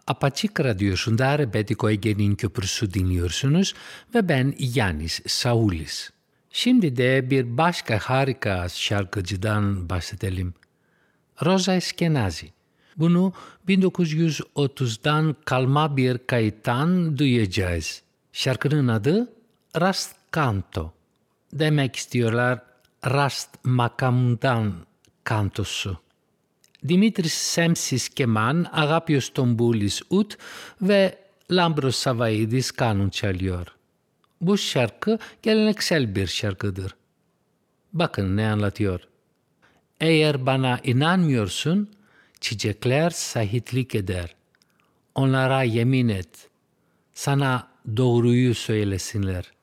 Apaçık Radyosu'nda Rebetiko Ege'nin Köprüsü dinliyorsunuz ve ben Yanis Saulis. Şimdi de bir başka harika şarkıcıdan bahsedelim. Rosa Eskenazi. Bunu 1930'dan kalma bir kayıttan duyacağız. Şarkının adı Rast Kanto. Demek istiyorlar Rast makamdan kantosu. Dimitris Semsis keman, Agapios Tomboulis ut ve Lambros Savaidis kanun çalıyor. Bu şarkı geleneksel bir şarkıdır. Bakın ne anlatıyor. Eğer bana inanmıyorsun, çiçekler şahitlik eder. Onlara yemin et. Sana doğruyu söylesinler.